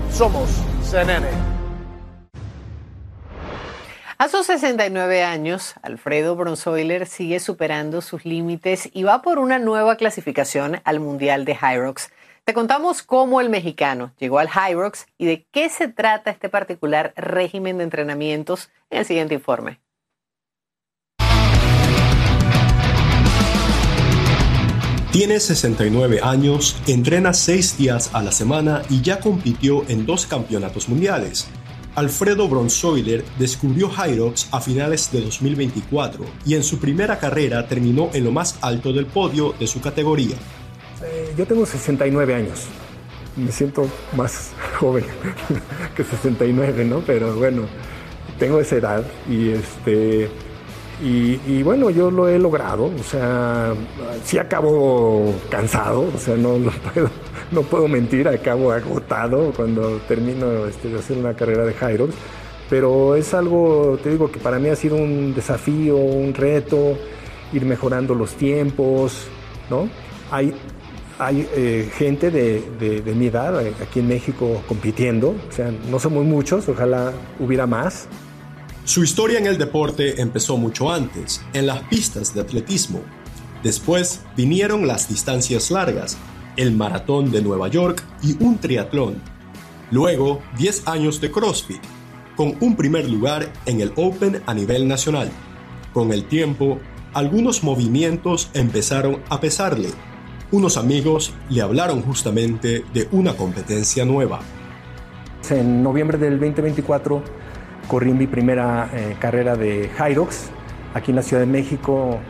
Somos CNN. A sus 69 años, Alfredo Bronzoiler sigue superando sus límites y va por una nueva clasificación al Mundial de Hyrox. Te contamos cómo el mexicano llegó al Hyrox y de qué se trata este particular régimen de entrenamientos en el siguiente informe. Tiene 69 años, entrena 6 días a la semana y ya compitió en 2 campeonatos mundiales. Alfredo Bronzoiler descubrió Hyrox a finales de 2024 y en su primera carrera terminó en lo más alto del podio de su categoría. Yo tengo 69 años, me siento más joven que 69, ¿no? Pero bueno, tengo esa edad y bueno, yo lo he logrado, o sea, sí acabo cansado, o sea, no puedo mentir, acabo agotado cuando termino de hacer una carrera de Hyrox, pero es algo, te digo, que para mí ha sido un desafío, un reto, ir mejorando los tiempos, ¿no? Hay gente de mi edad aquí en México compitiendo, o sea, no somos muchos, ojalá hubiera más. Su historia en el deporte empezó mucho antes, en las pistas de atletismo. Después vinieron las distancias largas, el maratón de Nueva York y un triatlón. Luego, 10 años de CrossFit, con un primer lugar en el Open a nivel nacional. Con el tiempo, algunos movimientos empezaron a pesarle. Unos amigos le hablaron justamente de una competencia nueva. En noviembre del 2024 corrí mi primera carrera de Hyrox aquí en la Ciudad de México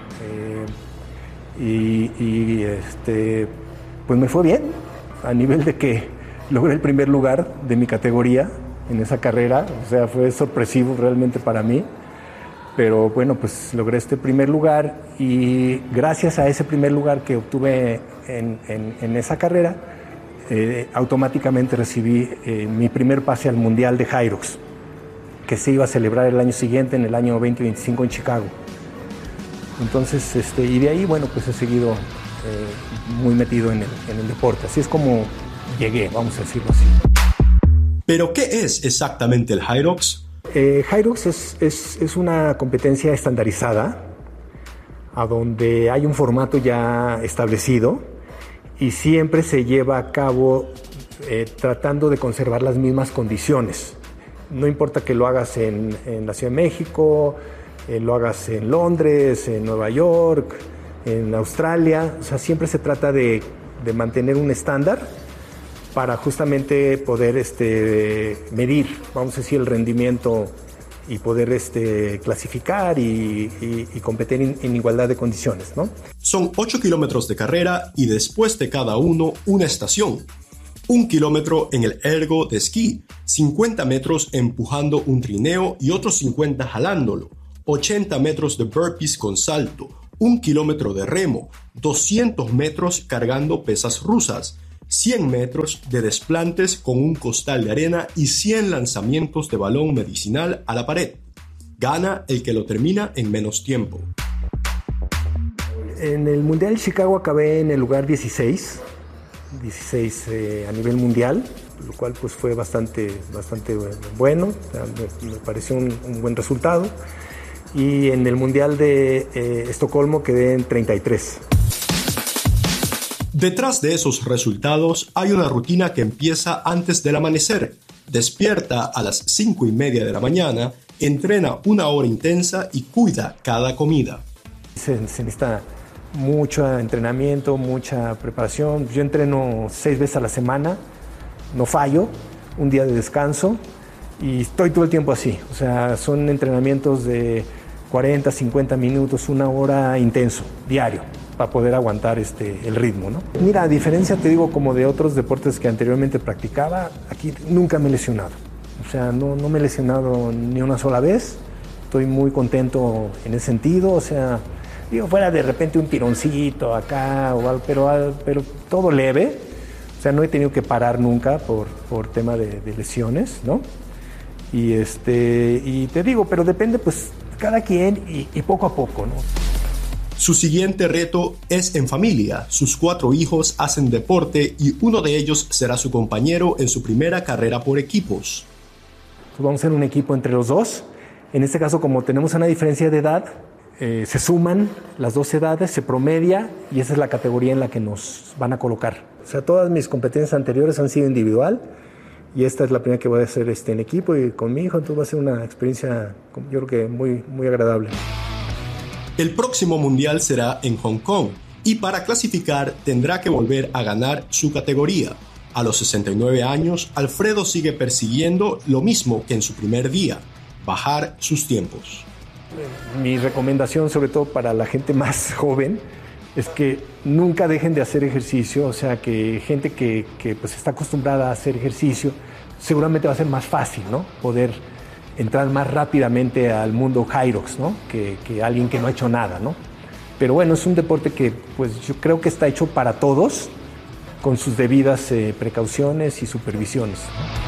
pues me fue bien, a nivel de que logré el primer lugar de mi categoría en esa carrera, o sea, fue sorpresivo realmente para mí, pero bueno, pues logré este primer lugar y gracias a ese primer lugar que obtuve en esa carrera, automáticamente recibí mi primer pase al Mundial de Hyrox, que se iba a celebrar el año siguiente, en el año 2025 en Chicago. Entonces, y de ahí, bueno, pues he seguido muy metido en el deporte. Así es como llegué, vamos a decirlo así. ¿Pero qué es exactamente el Hyrox? Hyrox es una competencia estandarizada, a donde hay un formato ya establecido y siempre se lleva a cabo tratando de conservar las mismas condiciones. No importa que lo hagas en la Ciudad de México, lo hagas en Londres, en Nueva York, en Australia, o sea, siempre se trata de mantener un estándar para justamente poder medir, vamos a decir, el rendimiento y poder clasificar y competir en igualdad de condiciones, ¿no? Son 8 kilómetros de carrera y después de cada uno una estación. 1 kilómetro en el ergo de esquí, 50 metros empujando un trineo y otros 50 jalándolo, 80 metros de burpees con salto, 1 kilómetro de remo, 200 metros cargando pesas rusas, 100 metros de desplantes con un costal de arena y 100 lanzamientos de balón medicinal a la pared. Gana el que lo termina en menos tiempo. En el Mundial de Chicago acabé en el lugar 16 a nivel mundial, lo cual pues fue bastante bueno, me pareció un buen resultado. Y en el Mundial de Estocolmo quedé en 33. Detrás de esos resultados hay una rutina que empieza antes del amanecer. Despierta a las 5:30 de la mañana, entrena 1 hora intensa y cuida cada comida. Se necesita mucho entrenamiento, mucha preparación. Yo entreno 6 veces a la semana, no fallo, un día de descanso y estoy todo el tiempo así. O sea, son entrenamientos de 40, 50 minutos, 1 hora intenso, diario, para poder aguantar el ritmo, ¿no? Mira, a diferencia, te digo, como de otros deportes que anteriormente practicaba, aquí nunca me he lesionado. O sea, no me he lesionado ni una sola vez. Estoy muy contento en ese sentido, o sea, digo, fuera de repente un tironcito acá o algo, pero todo leve. O sea, no he tenido que parar nunca por tema de lesiones, ¿no? Y te digo, pero depende, pues, cada quien y poco a poco, ¿no? Su siguiente reto es en familia. Sus 4 hijos hacen deporte y uno de ellos será su compañero en su primera carrera por equipos. Vamos a ser un equipo entre los dos. En este caso, como tenemos una diferencia de edad, se suman las 2 edades, se promedia y esa es la categoría en la que nos van a colocar. O sea, todas mis competencias anteriores han sido individual y esta es la primera que voy a hacer en equipo y con mi hijo, entonces va a ser una experiencia, yo creo que muy, muy agradable. El próximo mundial será en Hong Kong y para clasificar tendrá que volver a ganar su categoría. A los 69 años, Alfredo sigue persiguiendo lo mismo que en su primer día, bajar sus tiempos. Mi recomendación, sobre todo para la gente más joven, es que nunca dejen de hacer ejercicio, o sea, que gente que pues está acostumbrada a hacer ejercicio, seguramente va a ser más fácil, ¿no? Poder entrar más rápidamente al mundo Hyrox, ¿no? Que alguien que no ha hecho nada, ¿no? Pero bueno, es un deporte que pues yo creo que está hecho para todos, con sus debidas precauciones y supervisiones.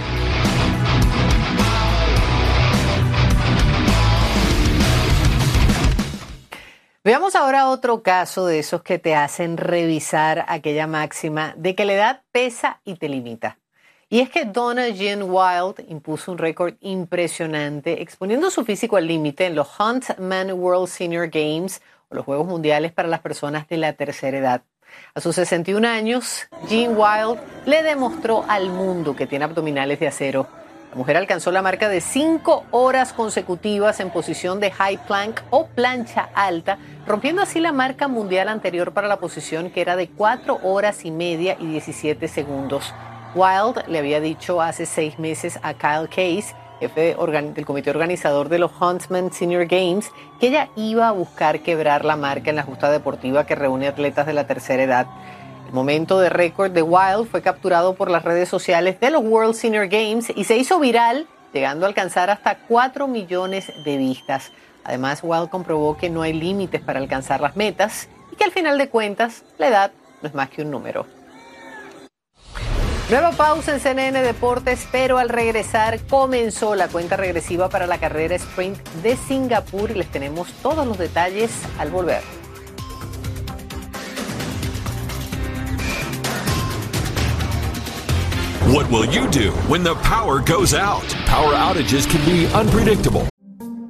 Veamos ahora otro caso de esos que te hacen revisar aquella máxima de que la edad pesa y te limita. Y es que Donna Jean Wild impuso un récord impresionante exponiendo su físico al límite en los Huntsman World Senior Games o los Juegos Mundiales para las personas de la tercera edad. A sus 61 años, Jean Wild le demostró al mundo que tiene abdominales de acero. La mujer alcanzó la marca de 5 horas consecutivas en posición de high plank o plancha alta, rompiendo así la marca mundial anterior para la posición, que era de 4 horas y media y 17 segundos. Wild le había dicho hace 6 meses a Kyle Case, jefe del comité organizador de los Huntsman Senior Games, que ella iba a buscar quebrar la marca en la justa deportiva que reúne atletas de la tercera edad. El momento de récord de Wild fue capturado por las redes sociales de los World Senior Games y se hizo viral, llegando a alcanzar hasta 4 millones de vistas. Además, Wild comprobó que no hay límites para alcanzar las metas y que al final de cuentas, la edad no es más que un número. Nueva pausa en CNN Deportes, pero al regresar comenzó la cuenta regresiva para la carrera sprint de Singapur y les tenemos todos los detalles al volver. What will you do when the power goes out? Power outages can be unpredictable,